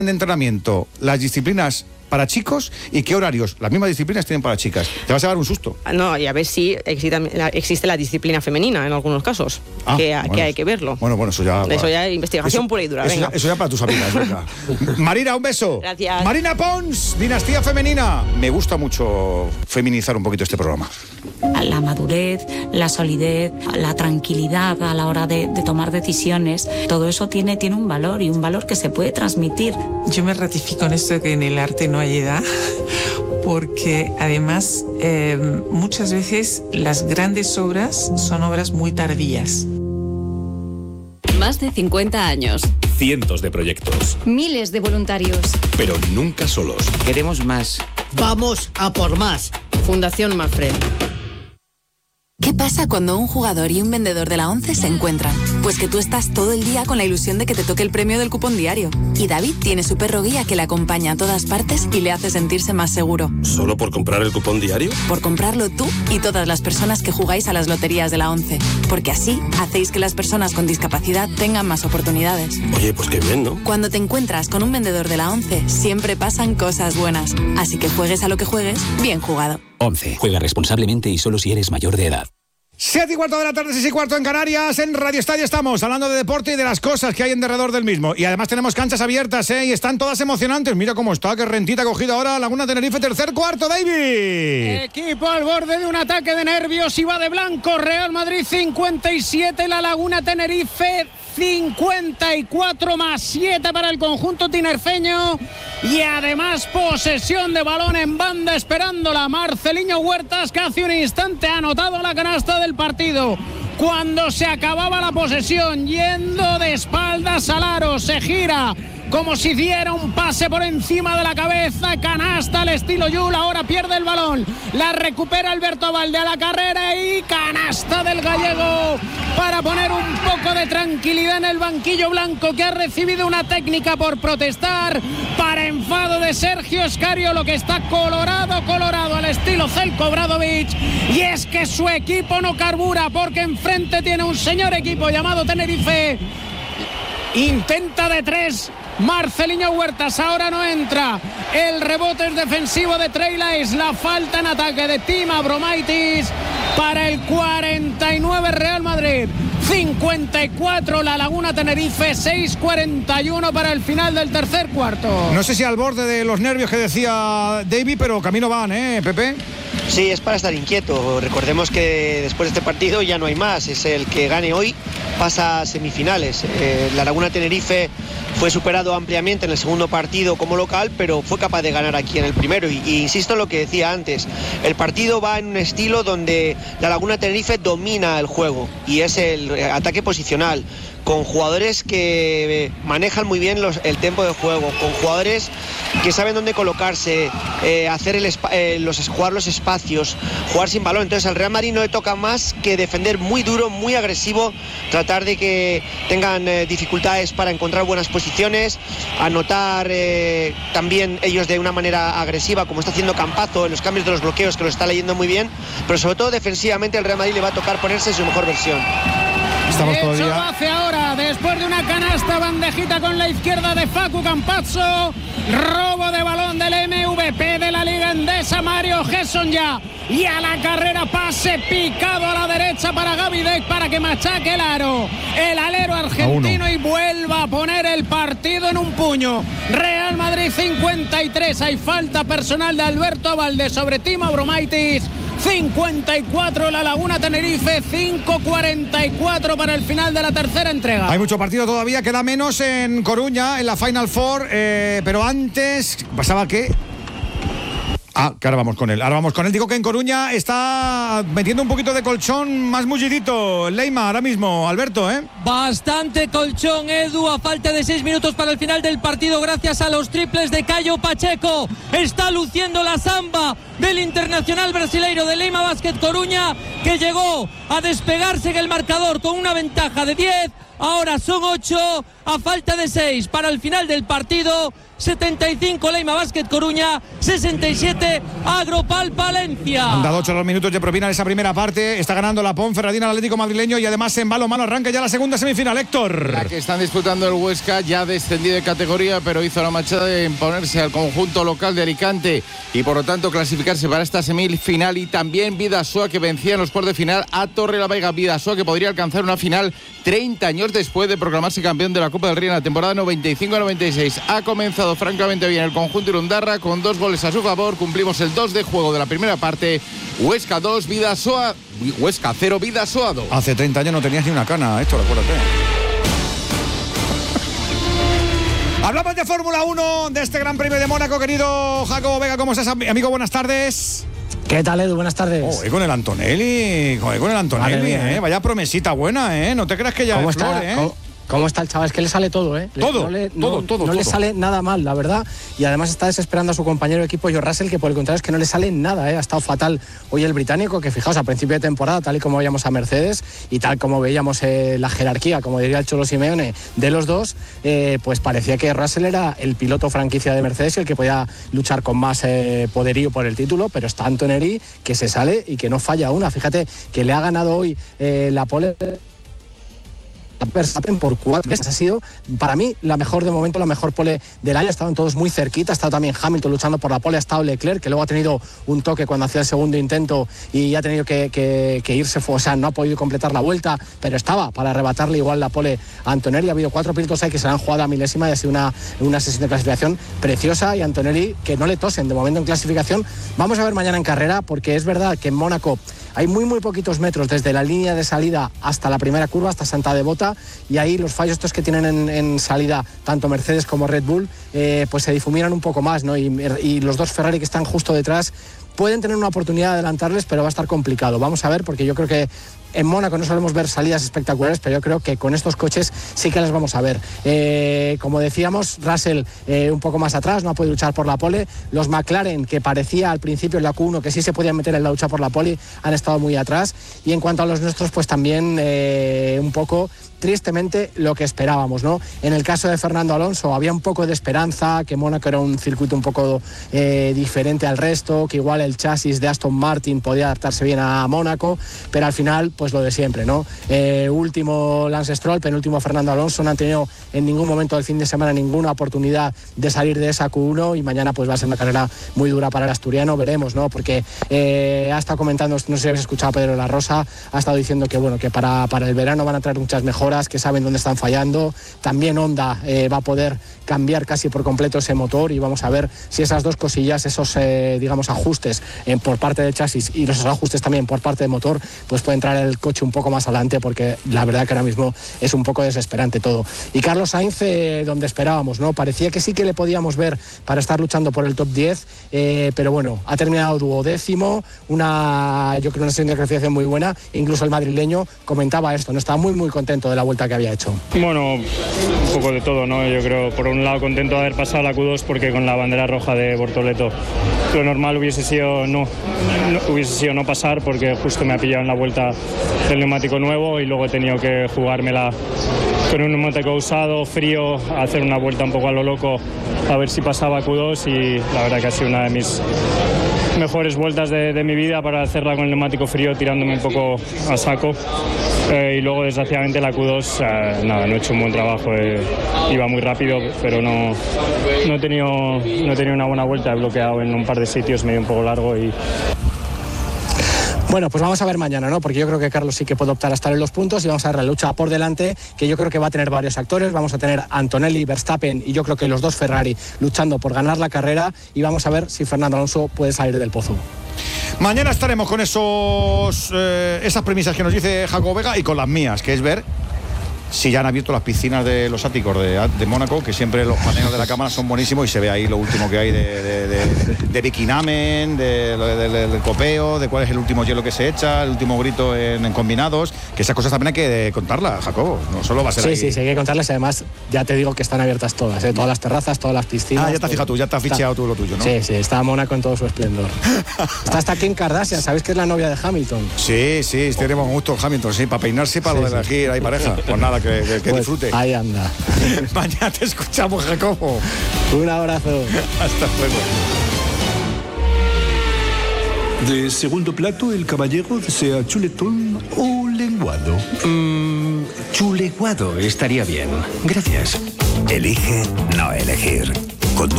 de entrenamiento las disciplinas para chicos y qué horarios las mismas disciplinas tienen para chicas? Te vas a dar un susto. No, y a ver si existe la disciplina femenina en algunos casos, que hay que verlo. Bueno, eso ya es investigación pura y dura. Eso ya para tus amigas. Marina, un beso. Gracias. Marina Pons, Dinastía Femenina. Me gusta mucho feminizar un poquito este programa. La madurez, la solidez, la tranquilidad a la hora de tomar decisiones, todo eso tiene un valor, y un valor que se puede transmitir. Yo me ratifico en esto de que en el arte no hay edad, porque además muchas veces las grandes obras son obras muy tardías. Más de 50 años. Cientos de proyectos. Miles de voluntarios. Pero nunca solos. Queremos más. Vamos a por más. Fundación Mafre. ¿Qué pasa cuando un jugador y un vendedor de la ONCE se encuentran? Pues que tú estás todo el día con la ilusión de que te toque el premio del cupón diario. Y David tiene su perro guía que le acompaña a todas partes y le hace sentirse más seguro. ¿Solo por comprar el cupón diario? Por comprarlo tú y todas las personas que jugáis a las loterías de la ONCE. Porque así hacéis que las personas con discapacidad tengan más oportunidades. Oye, pues qué bien, ¿no? Cuando te encuentras con un vendedor de la ONCE, siempre pasan cosas buenas. Así que juegues a lo que juegues, bien jugado. 11. Juega responsablemente y solo si eres mayor de edad. 7:15 de la tarde, 6:15 en Canarias. En Radio Estadio estamos hablando de deporte y de las cosas que hay en derredor del mismo. Y además tenemos canchas abiertas, y están todas emocionantes. Mira cómo está, qué rentita ha cogido ahora Laguna Tenerife, tercer cuarto, David. Equipo al borde de un ataque de nervios y va de blanco. Real Madrid 57, la Laguna Tenerife 54 más 7 para el conjunto tinerfeño. Y además posesión de balón en banda esperándola Marceliño Huertas, que hace un instante ha anotado la canasta del partido. Cuando se acababa la posesión, yendo de espaldas al aro, se gira como si diera un pase por encima de la cabeza, canasta al estilo Yul, ahora pierde el balón, la recupera Alberto Valde a la carrera y canasta del gallego para poner un poco de tranquilidad en el banquillo blanco, que ha recibido una técnica por protestar, para enfado de Sergio Escario, que está colorado al estilo Zelko Obradovic, y es que su equipo no carbura, porque enfrente tiene un señor equipo llamado Tenerife. Intenta de tres Marceliño Huertas, ahora no entra, el rebote es defensivo de Trey Lyles, la falta en ataque de Tim Abromaitis para el 49 Real Madrid, 54 la Laguna Tenerife, 6:41 para el final del tercer cuarto. No sé si al borde de los nervios que decía David, pero camino van, Pepe. Sí, es para estar inquieto. Recordemos que después de este partido ya no hay más. Es el que gane hoy, pasa a semifinales. La Laguna Tenerife fue superado ampliamente en el segundo partido como local, pero fue capaz de ganar aquí en el primero. Y insisto en lo que decía antes, el partido va en un estilo donde la Laguna Tenerife domina el juego, y es el ataque posicional, con jugadores que manejan muy bien el tempo de juego, con jugadores que saben dónde colocarse, jugar los espacios, jugar sin balón. Entonces al Real Madrid no le toca más que defender muy duro, muy agresivo, tratar de que tengan dificultades para encontrar buenas posiciones, anotar también ellos de una manera agresiva, como está haciendo Campazzo en los cambios de los bloqueos, que lo está leyendo muy bien, pero sobre todo defensivamente el Real Madrid le va a tocar ponerse en su mejor versión. Estamos de hecho, lo hace ahora, después de una canasta, bandejita con la izquierda de Facu Campazzo, robo de balón del MVP de la Liga Endesa, Mario Gesson ya, y a la carrera, pase picado a la derecha para Gaby Deck para que machaque el alero argentino, y vuelva a poner el partido en un puño. Real Madrid 53, hay falta personal de Alberto Valde sobre Tim Abromaitis. 54 la Laguna Tenerife, 5:44 para el final de la tercera entrega. Hay mucho partido todavía, queda menos en Coruña, en la Final Four, pero antes pasaba que ahora vamos con él. Digo que en Coruña está metiendo un poquito de colchón más mullidito Leima ahora mismo, Alberto, Bastante colchón, Edu, a falta de 6 minutos para el final del partido, gracias a los triples de Cayo Pacheco. Está luciendo la samba del internacional brasileiro de Leima Basket Coruña, que llegó a despegarse en el marcador con una ventaja de 10. Ahora son 8 a falta de 6 para el final del partido. 75 Leima Basket Coruña, 67 Agropal Palencia. Han dado 8 los minutos de propina en esa primera parte. Está ganando la Ponferradina al Atlético madrileño y además en balonmano arranca ya la segunda semifinal. Héctor. La que están disputando el Huesca, ya descendido de categoría, pero hizo la machada de imponerse al conjunto local de Alicante y por lo tanto clasificarse para esta semifinal. Y también Bidasoa, que vencía en los cuartos de final a Torrelavega. Bidasoa, que podría alcanzar una final 30 años después de proclamarse campeón de la Copa del Rey en la temporada 95-96. Ha comenzado francamente bien el conjunto irundarra con 2 goles a su favor. Cumplimos el 2 de juego de la primera parte. Huesca 2, Huesca 0, Bidasoa 2. Hace 30 años no tenías ni una cana, esto, acuérdate. Hablamos de Fórmula 1, de este Gran Premio de Mónaco, querido Jacobo Vega. ¿Cómo estás, amigo? Buenas tardes. ¿Qué tal, Edu? Buenas tardes. Con el Antonelli, vaya promesita buena, No te creas que ya ¿Cómo es está? flor, ¿Cómo está el chaval? Es que le sale todo, Todo, no le sale nada mal, la verdad. Y además está desesperando a su compañero de equipo, George Russell, que por el contrario es que no le sale nada, Ha estado fatal hoy el británico, que fijaos, a principio de temporada, tal y como veíamos a Mercedes y tal como veíamos la jerarquía, como diría el Cholo Simeone, de los dos, pues parecía que Russell era el piloto franquicia de Mercedes y el que podía luchar con más poderío por el título, pero está Antonelli, que se sale y que no falla una. Fíjate que le ha ganado hoy la pole Verstappen por 4 veces. Ha sido para mí la mejor de momento, la mejor pole del año. Estaban todos muy cerquita, ha estado también Hamilton luchando por la pole, ha estado Leclerc, que luego ha tenido un toque cuando hacía el segundo intento y ha tenido que irse, o sea, no ha podido completar la vuelta, pero estaba para arrebatarle igual la pole a Antonelli. Ha habido 4 pilotos ahí que se la han jugado a milésima y ha sido una sesión de clasificación preciosa, y Antonelli que no le tosen de momento en clasificación. Vamos a ver mañana en carrera, porque es verdad que en Mónaco hay muy poquitos metros desde la línea de salida hasta la primera curva, hasta Santa Devota, y ahí los fallos estos que tienen en salida tanto Mercedes como Red Bull pues se difuminan un poco más, y los dos Ferrari que están justo detrás pueden tener una oportunidad de adelantarles, pero va a estar complicado. Vamos a ver, porque yo creo que en Mónaco no solemos ver salidas espectaculares, pero yo creo que con estos coches sí que las vamos a ver. Como decíamos, Russell un poco más atrás, no ha podido luchar por la pole. Los McLaren, que parecía al principio en la Q1 que sí se podían meter en la lucha por la pole, han estado muy atrás. Y en cuanto a los nuestros, pues también un poco tristemente lo que esperábamos, En el caso de Fernando Alonso había un poco de esperanza, que Mónaco era un circuito un poco diferente al resto, que igual el chasis de Aston Martin podía adaptarse bien a Mónaco, pero al final pues lo de siempre, último Lance Stroll, penúltimo Fernando Alonso. No han tenido en ningún momento del fin de semana ninguna oportunidad de salir de esa Q1, y mañana pues va a ser una carrera muy dura para el asturiano. Veremos, porque ha estado comentando, no sé si habéis escuchado a Pedro La Rosa, ha estado diciendo que que para el verano van a traer muchas mejoras, que saben dónde están fallando. También Honda va a poder cambiar casi por completo ese motor, y vamos a ver si esas dos cosillas, esos ajustes por parte del chasis y los ajustes también por parte del motor, pues pueden traer el coche un poco más adelante, porque la verdad que ahora mismo es un poco desesperante todo. Y Carlos Sainz, donde esperábamos, parecía que sí que le podíamos ver para estar luchando por el top 10, pero bueno, ha terminado 12º, yo creo una sesión de clasificación muy buena. Incluso el madrileño comentaba esto, estaba muy contento de la vuelta que había hecho. Bueno, un poco de todo, Yo creo, por un lado, contento de haber pasado la Q2, porque con la bandera roja de Bortoleto lo normal hubiese sido no pasar, porque justo me ha pillado en la vuelta del neumático nuevo, y luego he tenido que jugármela con un neumático usado, frío, a hacer una vuelta un poco a lo loco a ver si pasaba Q2, y la verdad que ha sido una de mis mejores vueltas de mi vida para hacerla con el neumático frío, tirándome un poco a saco. Y luego, desgraciadamente, la Q2, no he hecho un buen trabajo, iba muy rápido, pero no he tenido una buena vuelta, he bloqueado en un par de sitios, medio un poco largo y... Bueno, pues vamos a ver mañana, porque yo creo que Carlos sí que puede optar a estar en los puntos, y vamos a ver la lucha por delante, que yo creo que va a tener varios actores. Vamos a tener Antonelli, Verstappen y yo creo que los dos Ferrari luchando por ganar la carrera, y vamos a ver si Fernando Alonso puede salir del pozo. Mañana estaremos con esas premisas que nos dice Jacobo Vega, y con las mías, que es ver Sí, ya han abierto las piscinas de los áticos de Mónaco, que siempre los paneos de la cámara son buenísimos y se ve ahí lo último que hay de bikinamen, del copeo, de cuál es el último hielo que se echa, el último grito en combinados, que esas cosas también hay que contarlas, Jacobo, no solo va a ser ahí. Sí, hay que contarlas y además ya te digo que están abiertas todas, todas las terrazas, todas las piscinas. Ya te has fijado tú, ya te has ficheado tú lo tuyo, ¿no? Sí, está Mónaco en todo su esplendor. Está hasta Kim Kardashian, ¿sabéis que es la novia de Hamilton? Sí, tenemos gusto Hamilton, sí, para peinarse y para lo de elegir, hay pareja. Pues nada, que pues disfrute. Ahí anda. Mañana te escuchamos, Jacobo. Un abrazo. Hasta luego. De segundo plato, el caballero desea chuletón o lenguado. Chuleguado estaría bien. Gracias. Elige no elegir.